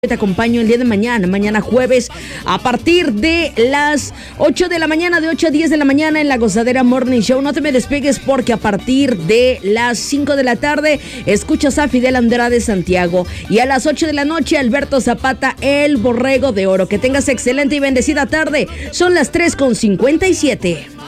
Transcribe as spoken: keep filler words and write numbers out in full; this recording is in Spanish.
Te acompaño el día de mañana, mañana jueves, a partir de las ocho de la mañana, de ocho a diez de la mañana en la Gozadera Morning Show. No te me despegues porque a partir de las cinco de la tarde escuchas a Fidel Andrade Santiago y a las ocho de la noche Alberto Zapata, el Borrego de Oro. Que tengas excelente y bendecida tarde. Son las tres con cincuenta y siete.